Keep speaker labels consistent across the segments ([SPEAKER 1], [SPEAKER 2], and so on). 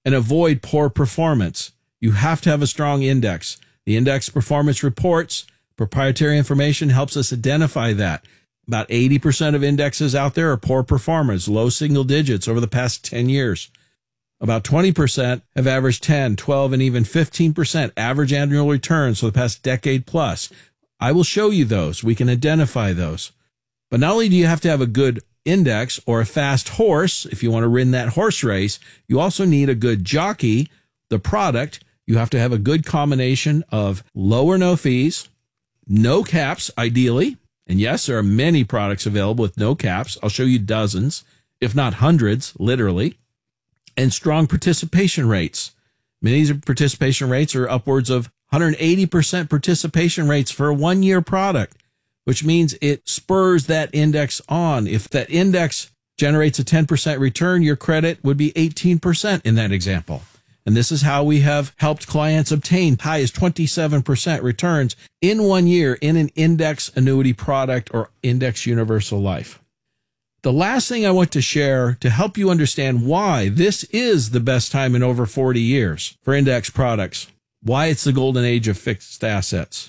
[SPEAKER 1] and avoid poor performance. You have to have a strong index. The index performance reports, proprietary information helps us identify that. About 80% of indexes out there are poor performers, low single digits over the past 10 years. About 20% have averaged 10, 12, and even 15% average annual returns for the past decade plus. I will show you those. We can identify those. But not only do you have to have a good index or a fast horse, if you want to win that horse race, you also need a good jockey, the product. You have to have a good combination of low or no fees, no caps, ideally. And yes, there are many products available with no caps. I'll show you dozens, if not hundreds, literally. And strong participation rates. Many of these participation rates are upwards of 180% participation rates for a one-year product, which means it spurs that index on. If that index generates a 10% return, your credit would be 18% in that example. And this is how we have helped clients obtain high as 27% returns in 1 year in an index annuity product or index universal life. The last thing I want to share to help you understand why this is the best time in over 40 years for index products, why it's the golden age of fixed assets,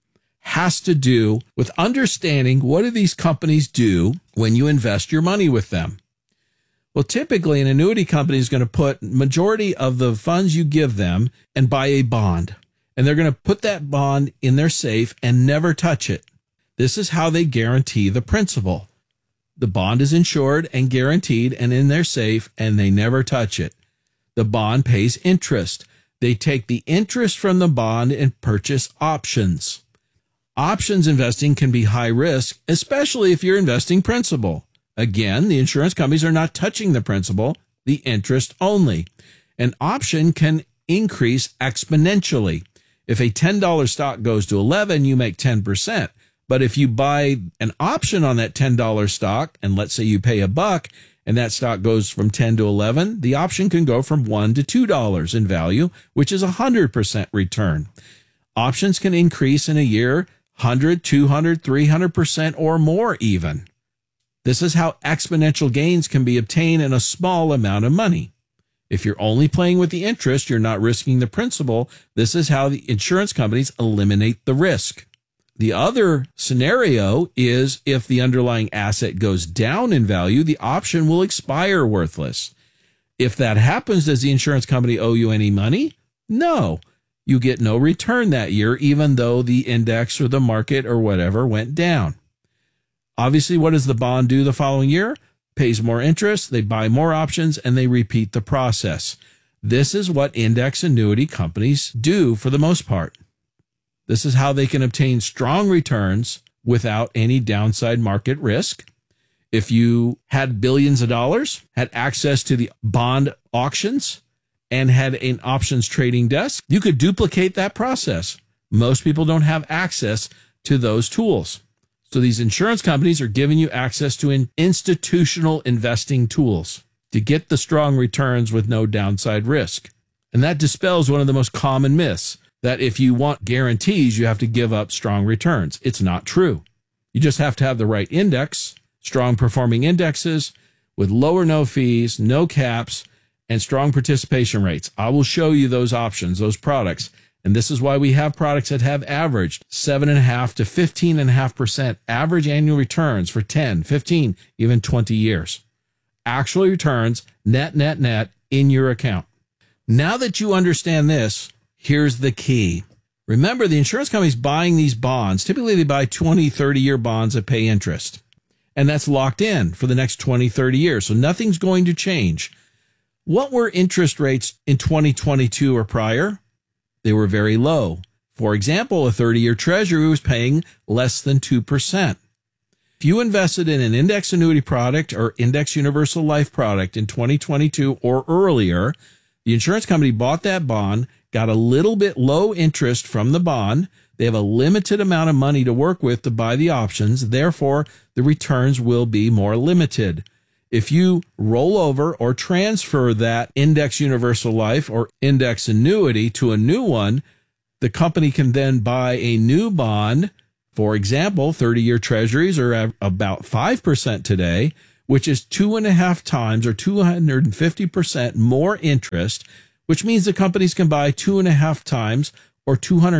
[SPEAKER 1] has to do with understanding what do these companies do when you invest your money with them. Well, typically an annuity company is going to put majority of the funds you give them and buy a bond. And they're going to put that bond in their safe and never touch it. This is how they guarantee the principal. The bond is insured and guaranteed and in their safe, and they never touch it. The bond pays interest. They take the interest from the bond and purchase options. Options investing can be high risk, especially if you're investing principal. Again, the insurance companies are not touching the principal, the interest only. An option can increase exponentially. If a $10 stock goes to 11, you make 10%. But if you buy an option on that $10 stock, and let's say you pay $1, and that stock goes from 10 to 11, the option can go from $1 to $2 in value, which is 100% return. Options can increase in a year 100, 200, 300% or more even. This is how exponential gains can be obtained in a small amount of money. If you're only playing with the interest, you're not risking the principal. This is how the insurance companies eliminate the risk. The other scenario is if the underlying asset goes down in value, the option will expire worthless. If that happens, does the insurance company owe you any money? No. You get no return that year, even though the index or the market or whatever went down. Obviously, what does the bond do the following year? Pays more interest, they buy more options, and they repeat the process. This is what index annuity companies do for the most part. This is how they can obtain strong returns without any downside market risk. If you had billions of dollars, had access to the bond auctions, and had an options trading desk, you could duplicate that process. Most people don't have access to those tools. So these insurance companies are giving you access to institutional investing tools to get the strong returns with no downside risk. And that dispels one of the most common myths, that if you want guarantees, you have to give up strong returns. It's not true. You just have to have the right index, strong performing indexes with low or no fees, no caps, and strong participation rates. I will show you those options, those products. And this is why we have products that have averaged 7.5 to 15.5% average annual returns for 10, 15, even 20 years. Actual returns, net, in your account. Now that you understand this, here's the key. Remember, the insurance company's buying these bonds. Typically, they buy 20, 30-year bonds that pay interest. And that's locked in for the next 20, 30 years. So nothing's going to change. What were interest rates in 2022 or prior? They were very low. For example, a 30-year treasury was paying less than 2%. If you invested in an index annuity product or index universal life product in 2022 or earlier, the insurance company bought that bond, got a little bit low interest from the bond. They have a limited amount of money to work with to buy the options. Therefore, the returns will be more limited. If you roll over or transfer that index universal life or index annuity to a new one, the company can then buy a new bond. For example, 30-year treasuries are at about 5% today which is 2.5 times or 250% more interest, which means the companies can buy 2.5 times or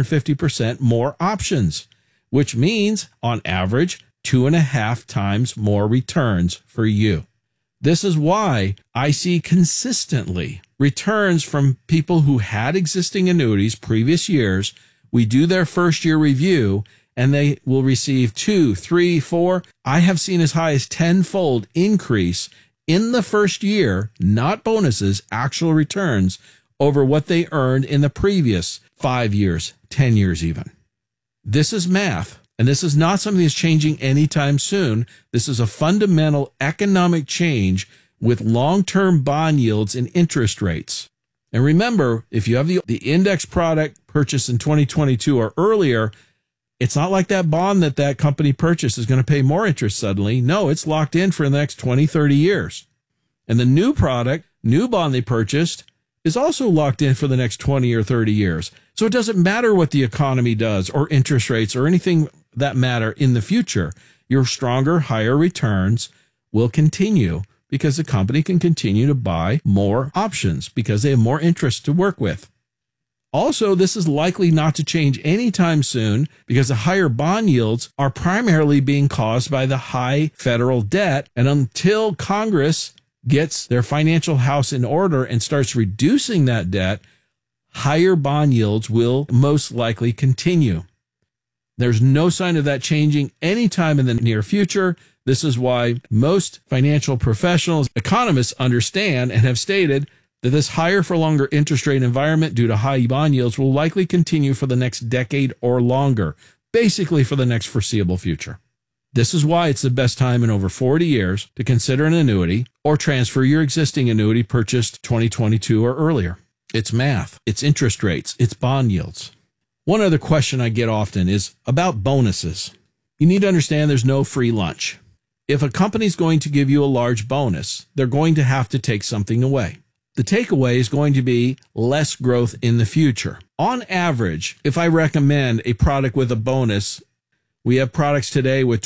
[SPEAKER 1] 250% more options, which means on average 2.5 times more returns for you. This is why I see consistently returns from people who had existing annuities previous years. We do their first year review and they will receive 2, 3, 4. I have seen as high as 10-fold increase in the first year, not bonuses, actual returns over what they earned in the previous 5 years, 10 years even. This is math. And this is not something that's changing anytime soon. This is a fundamental economic change with long-term bond yields and interest rates. And remember, if you have the index product purchased in 2022 or earlier, it's not like that bond that company purchased is going to pay more interest suddenly. No, it's locked in for the next 20, 30 years. And the new product, new bond they purchased, is also locked in for the next 20 or 30 years. So it doesn't matter what the economy does or interest rates or anything that matter in the future. Your stronger, higher returns will continue because the company can continue to buy more options because they have more interest to work with. Also, this is likely not to change anytime soon because the higher bond yields are primarily being caused by the high federal debt. And until Congress gets their financial house in order and starts reducing that debt, higher bond yields will most likely continue. There's no sign of that changing anytime in the near future. This is why most financial professionals, economists understand and have stated that this higher for longer interest rate environment due to high bond yields will likely continue for the next decade or longer, basically for the next foreseeable future. This is why it's the best time in over 40 years to consider an annuity or transfer your existing annuity purchased 2022 or earlier. It's math, it's interest rates, it's bond yields. One other question I get often is about bonuses. You need to understand there's no free lunch. If a company's going to give you a large bonus, they're going to have to take something away. The takeaway is going to be less growth in the future. On average, if I recommend a product with a bonus, we have products today with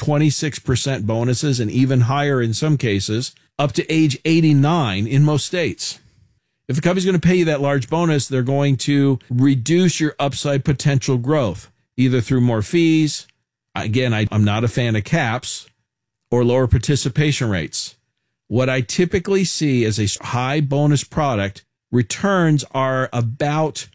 [SPEAKER 1] 26% bonuses and even higher in some cases, up to age 89 in most states. If a company's going to pay you that large bonus, they're going to reduce your upside potential growth, either through more fees. Again, I'm not a fan of caps or lower participation rates. What I typically see as a high bonus product, returns are about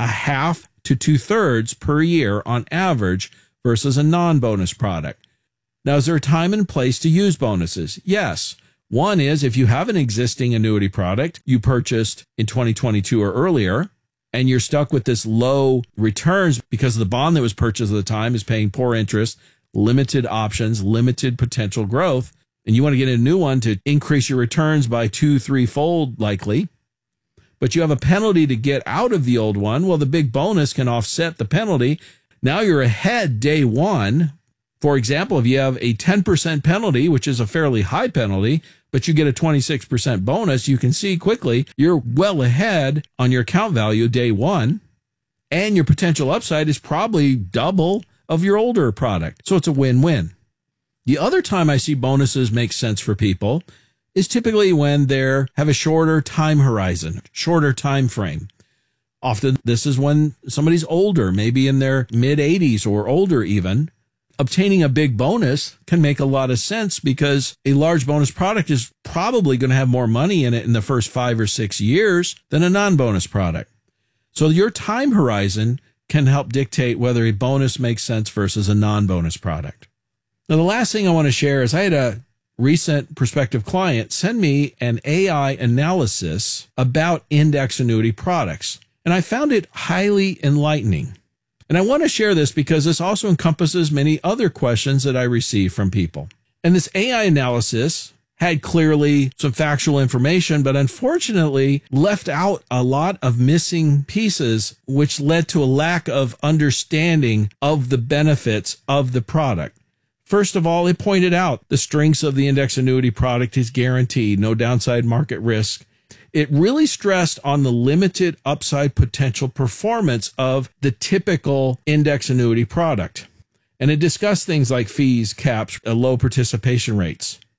[SPEAKER 1] 1/2 to 2/3 per year on average versus a non-bonus product. Now, is there a time and place to use bonuses? Yes. One is if you have an existing annuity product you purchased in 2022 or earlier, and you're stuck with this low returns because the bond that was purchased at the time is paying poor interest, limited options, limited potential growth, and you want to get a new one to increase your returns by 2-3-fold likely, but you have a penalty to get out of the old one, well, the big bonus can offset the penalty. Now you're ahead day one. For example, if you have a 10% penalty, which is a fairly high penalty, but you get a 26% bonus, you can see quickly you're well ahead on your account value day one, and your potential upside is probably double of your older product. So it's a win-win. The other time I see bonuses make sense for people is typically when they have a shorter time horizon, shorter time frame. Often this is when somebody's older, maybe in their mid-80s or older even. Obtaining a big bonus can make a lot of sense because a large bonus product is probably going to have more money in it in the first 5 or 6 years than a non-bonus product. So your time horizon can help dictate whether a bonus makes sense versus a non-bonus product. Now, the last thing I want to share is I had a recent prospective client send me an AI analysis about index annuity products, and I found it highly enlightening. And I want to share this because this also encompasses many other questions that I receive from people. And this AI analysis had clearly some factual information, but unfortunately left out a lot of missing pieces, which led to a lack of understanding of the benefits of the product. First of all, it pointed out the strengths of the index annuity product is guaranteed, no downside market risk. It really stressed on the limited upside potential performance of the typical index annuity product. And it discussed things like fees, caps, low participation rates.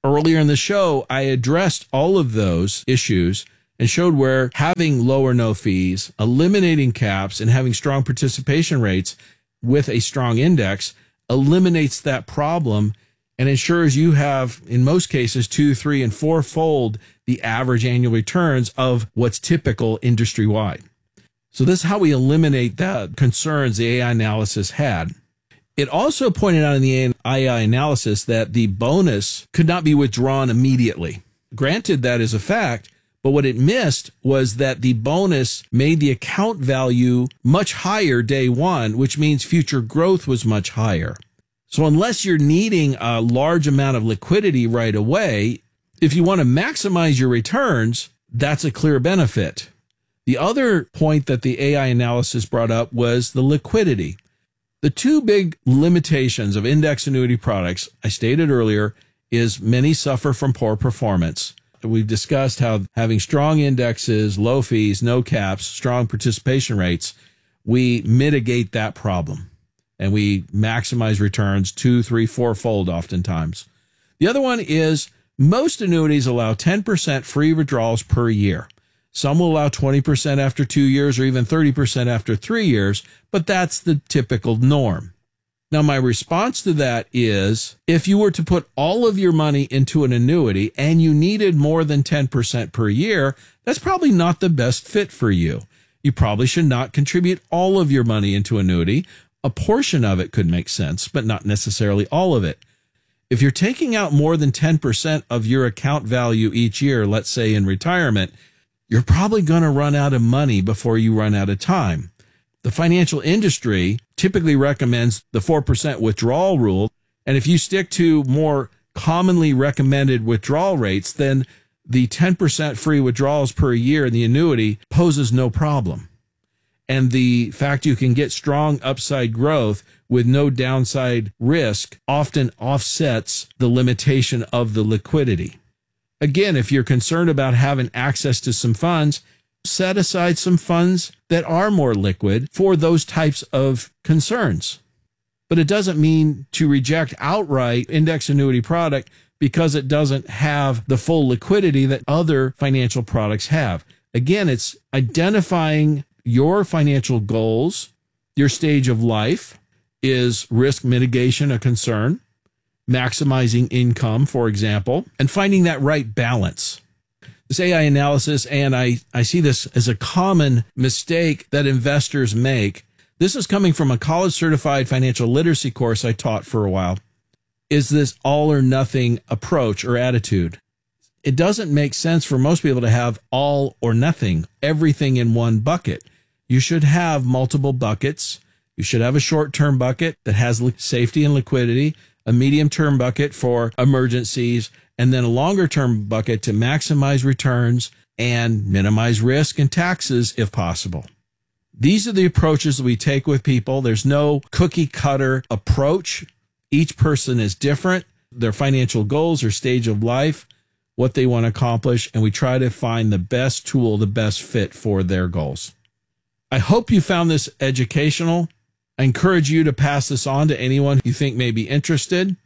[SPEAKER 1] Earlier in the show, I addressed all of those issues and showed where having low or no fees, eliminating caps, and having strong participation rates with a strong index eliminates that problem and ensures you have, in most cases, 2, 3, and 4-fold the average annual returns of what's typical industry-wide. So this is how we eliminate the concerns the AI analysis had. It also pointed out in the AI analysis that the bonus could not be withdrawn immediately. Granted, that is a fact, but what it missed was that the bonus made the account value much higher day one, which means future growth was much higher. So unless you're needing a large amount of liquidity right away, if you want to maximize your returns, that's a clear benefit. The other point that the AI analysis brought up was the liquidity. The two big limitations of index annuity products, I stated earlier, is many suffer from poor performance. We've discussed how having strong indexes, low fees, no caps, strong participation rates, we mitigate that problem and we maximize returns 2, 3, 4-fold oftentimes. The other one is most annuities allow 10% free withdrawals per year. Some will allow 20% after 2 years or even 30% after 3 years, but that's the typical norm. Now, my response to that is if you were to put all of your money into an annuity and you needed more than 10% per year, that's probably not the best fit for you. You probably should not contribute all of your money into annuity. A portion of it could make sense, but not necessarily all of it. If you're taking out more than 10% of your account value each year, let's say in retirement, you're probably going to run out of money before you run out of time. The financial industry typically recommends the 4% withdrawal rule. And if you stick to more commonly recommended withdrawal rates, then the 10% free withdrawals per year in the annuity poses no problem. And the fact you can get strong upside growth with no downside risk often offsets the limitation of the liquidity. Again, if you're concerned about having access to some funds, set aside some funds that are more liquid for those types of concerns. But it doesn't mean to reject outright index annuity product because it doesn't have the full liquidity that other financial products have. Again, it's identifying your financial goals, your stage of life. Is risk mitigation a concern? Maximizing income, for example, and finding that right balance. This AI analysis, and I see this as a common mistake that investors make. This is coming from a college-certified financial literacy course I taught for a while. Is this all or nothing approach or attitude? It doesn't make sense for most people to have all or nothing, everything in one bucket. You should have multiple buckets. You should have a short-term bucket that has safety and liquidity, a medium-term bucket for emergencies, and then a longer-term bucket to maximize returns and minimize risk and taxes if possible. These are the approaches that we take with people. There's no cookie-cutter approach. Each person is different, their financial goals, their stage of life, what they want to accomplish, and we try to find the best tool, the best fit for their goals. I hope you found this educational. I encourage you to pass this on to anyone you think may be interested.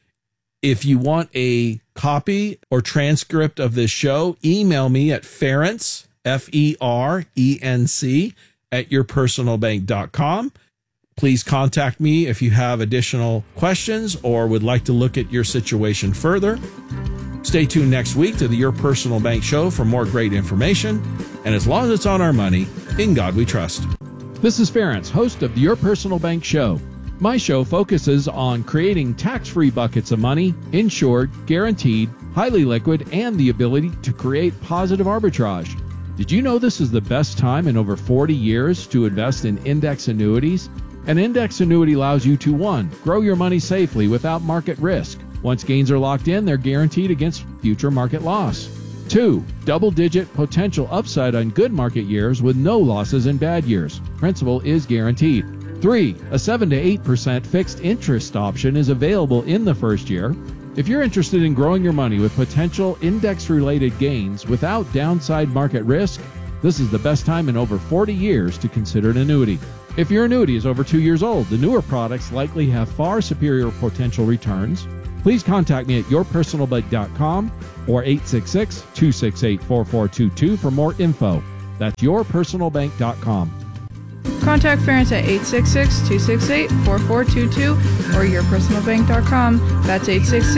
[SPEAKER 1] If you want a copy or transcript of this show, email me at Ferenc, F-E-R-E-N-C, at yourpersonalbank.com. Please contact me if you have additional questions or would like to look at your situation further. Stay tuned next week to the Your Personal Bank Show for more great information. And as long as it's on our money, in God we trust.
[SPEAKER 2] This is Ferenc, host of the Your Personal Bank Show. My show focuses on creating tax-free buckets of money, insured, guaranteed, highly liquid, and the ability to create positive arbitrage. Did you know this is the best time in over 40 years to invest in index annuities? An index annuity allows you to 1. Grow your money safely without market risk. Once gains are locked in, they're guaranteed against future market loss. 2. Double-digit potential upside on good market years with no losses in bad years. Principal is guaranteed. 3. A 7 to 8% fixed interest option is available in the first year. If you're interested in growing your money with potential index-related gains without downside market risk, this is the best time in over 40 years to consider an annuity. If your annuity is over 2 years old, the newer products likely have far superior potential returns. Please contact me at yourpersonalbank.com or 866-268-4422 for more info. That's yourpersonalbank.com.
[SPEAKER 3] Contact Ference at 866-268-4422 or yourpersonalbank.com. That's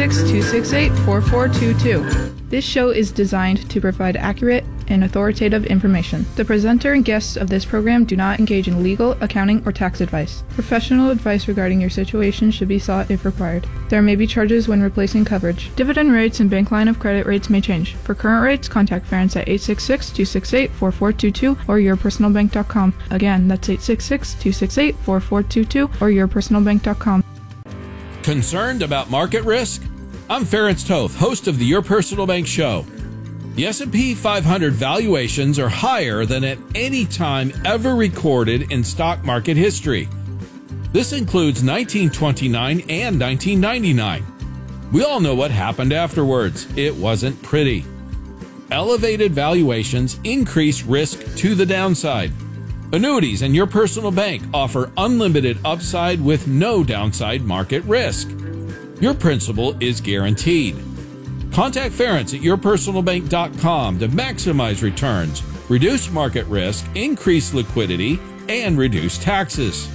[SPEAKER 3] 866-268-4422. This show is designed to provide accurate and authoritative information. The presenter and guests of this program do not engage in legal, accounting, or tax advice. Professional advice regarding your situation should be sought if required. There may be charges when replacing coverage. Dividend rates and bank line of credit rates may change. For current rates, contact Ference at 866-268-4422 or yourpersonalbank.com. Again, that's 866-268-4422 or yourpersonalbank.com.
[SPEAKER 1] Concerned about market risk? I'm Ference Toth, host of the Your Personal Bank Show. The S&P 500 valuations are higher than at any time ever recorded in stock market history. This includes 1929 and 1999. We all know what happened afterwards. It wasn't pretty. Elevated valuations increase risk to the downside. Annuities and Your Personal Bank offer unlimited upside with no downside market risk. Your principal is guaranteed. Contact Ference at yourpersonalbank.com to maximize returns, reduce market risk, increase liquidity, and reduce taxes.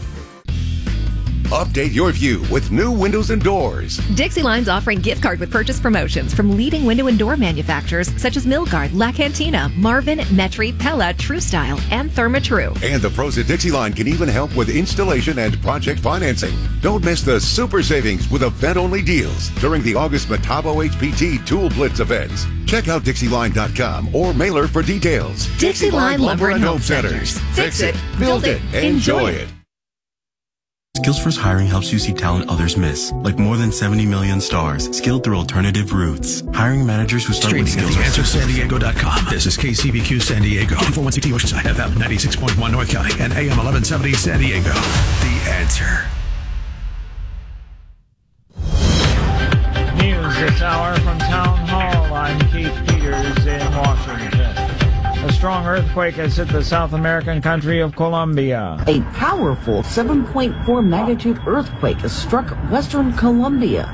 [SPEAKER 4] Update your view with new windows and doors.
[SPEAKER 5] Dixie Line's offering gift card with purchase promotions from leading window and door manufacturers such as Milgard, La Cantina, Marvin, Metri, Pella, True Style, and Therma-Tru.
[SPEAKER 4] And the pros at Dixie Line can even help with installation and project financing. Don't miss the super savings with event-only deals during the August Metabo HPT Tool Blitz events. Check out DixieLine.com or mailer for details.
[SPEAKER 5] Dixie Line Lumber and Home Centers. Fix it, build it, enjoy it.
[SPEAKER 6] Skills Hiring helps you see talent others miss, like more than 70 million stars, skilled through alternative routes. Hiring managers who start with skills.
[SPEAKER 7] Streaming at theanswersandiego.com. This is KCBQ San Diego, 241CT Oceanside, FM 96.1 North County, and AM 1170 San Diego. The Answer.
[SPEAKER 8] News this hour from Town Hall. I'm Keith Peters in Washington. A strong earthquake has hit the South American country of Colombia.
[SPEAKER 9] A powerful 7.4 magnitude earthquake has struck western Colombia,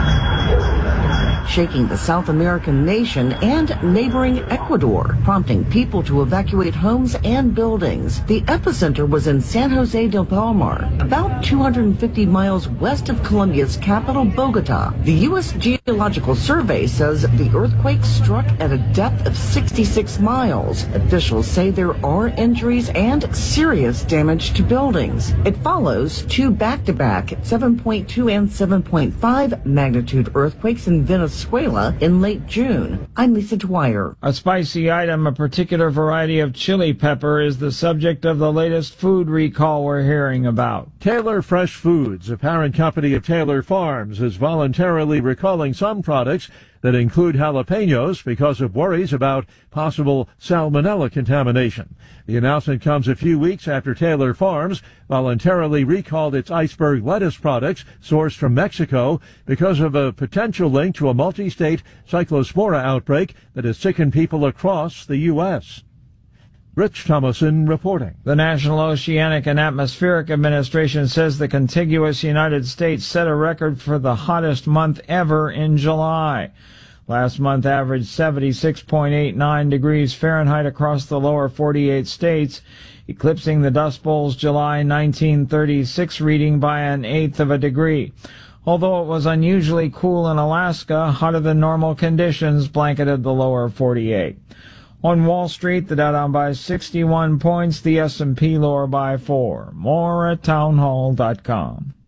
[SPEAKER 9] shaking the South American nation and neighboring Ecuador, prompting people to evacuate homes and buildings. The epicenter was in San Jose del Palmar, about 250 miles west of Colombia's capital, Bogota. The U.S. Geological Survey says the earthquake struck at a depth of 66 miles. Officials say there are injuries and serious damage to buildings. It follows two back-to-back 7.2 and 7.5 magnitude earthquakes in Venezuela in late June. I'm Lisa Dwyer.
[SPEAKER 8] A spicy item, a particular variety of chili pepper, is the subject of the latest food recall we're hearing about.
[SPEAKER 10] Taylor Fresh Foods, a parent company of Taylor Farms, is voluntarily recalling some products that include jalapenos because of worries about possible salmonella contamination. The announcement comes a few weeks after Taylor Farms voluntarily recalled its iceberg lettuce products sourced from Mexico because of a potential link to a multi-state cyclospora outbreak that has sickened people across the U.S. Rich Thomason reporting.
[SPEAKER 8] The National Oceanic and Atmospheric Administration says the contiguous United States set a record for the hottest month ever in July. Last month averaged 76.89 degrees Fahrenheit across the lower 48 states, eclipsing the Dust Bowl's July 1936 reading by 1/8 of a degree. Although it was unusually cool in Alaska, hotter than normal conditions blanketed the lower 48. On Wall Street, the Dow down by 61 points, the S&P lower by 4. More at townhall.com.